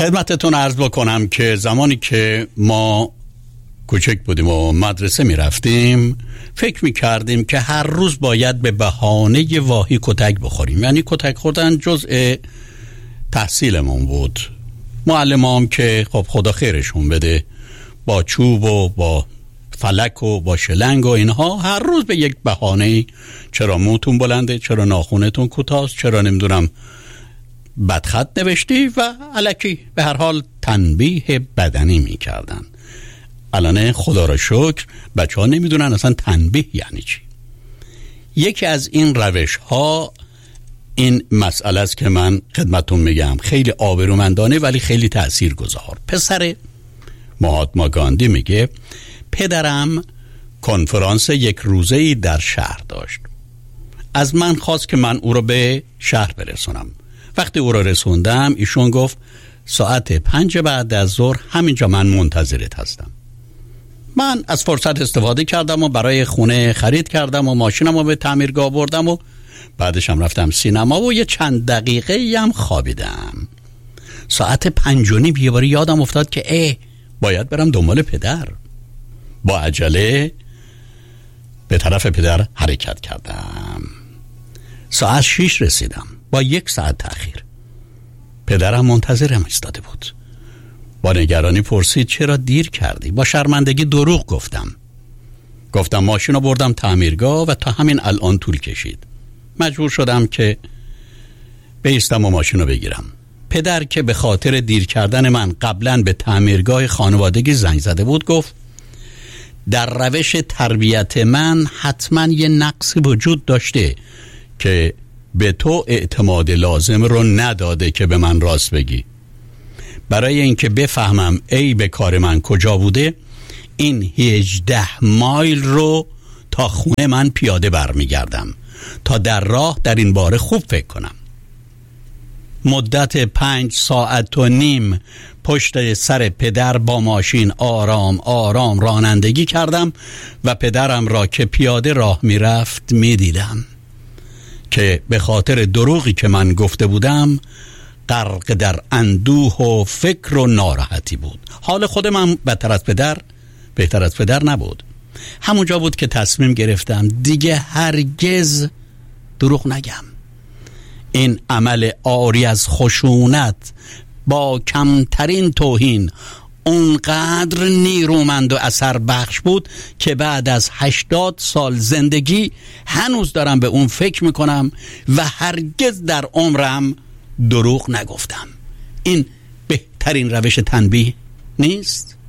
خدمتتون عرض بکنم که زمانی که ما کوچک بودیم و مدرسه می رفتیم فکر می کردیم که هر روز باید به بهانه واهی کتک بخوریم، یعنی کتک خوردن جزء تحصیلمون بود. معلمام که خب خدا خیرشون بده با چوب و با فلک و با شلنگ و اینها هر روز به یک بهانه، چرا موتون بلنده، چرا ناخونتون کوتاست، چرا نمیدونم بدخط نوشتی و الکی به هر حال تنبیه بدنی میکردن. الان خدا را شکر بچه ها نمیدونن اصلا تنبیه یعنی چی. یکی از این روش ها این مسئله است که من خدمتون میگم، خیلی آبرومندانه ولی خیلی تأثیرگذار. پسر مهاتما گاندی میگه پدرم کنفرانس یک روزه‌ای در شهر داشت. از من خواست که من او رو به شهر برسونم. وقتی او رو رسوندم ایشون گفت ساعت 5 بعد از ظهر همینجا من منتظرت هستم. من از فرصت استفاده کردم و برای خونه خرید کردم و ماشینم رو به تعمیرگاه بردم و بعدش هم رفتم سینما و یه چند دقیقه هم خوابیدم. ساعت 5:30 یه باری یادم افتاد که باید برم دنبال پدر. با عجله به طرف پدر حرکت کردم. ساعت 6 رسیدم با 1 ساعت تأخیر. پدرم منتظرم ایستاده بود. با نگرانی پرسید چرا دیر کردی؟ با شرمندگی دروغ گفتم ماشین رو بردم تعمیرگاه و تا همین الان طول کشید. مجبور شدم که بایستم و ماشین رو بگیرم. پدر که به خاطر دیر کردن من قبلا به تعمیرگاه خانوادگی زنگ زده بود گفت در روش تربیت من حتما یه نقصی وجود داشته که به تو اعتماد لازم رو نداده که به من راست بگی. برای اینکه بفهمم عیب کار من کجا بوده این 18 مایل رو تا خونه من پیاده برمیگردم تا در راه در این باره خوب فکر کنم. مدت 5 ساعت و نیم پشت سر پدر با ماشین آرام آرام رانندگی کردم و پدرم را که پیاده راه میرفت میدیدم که به خاطر دروغی که من گفته بودم غرق در اندوه و فکر و ناراحتی بود. حال خود من بهتر از پدر نبود. همونجا بود که تصمیم گرفتم دیگه هرگز دروغ نگم. این عمل عاری از خشونت با کمترین توهین اونقدر نیرومند و اثر بخش بود که بعد از 80 سال زندگی هنوز دارم به اون فکر میکنم و هرگز در عمرم دروغ نگفتم. این بهترین روش تنبیه نیست؟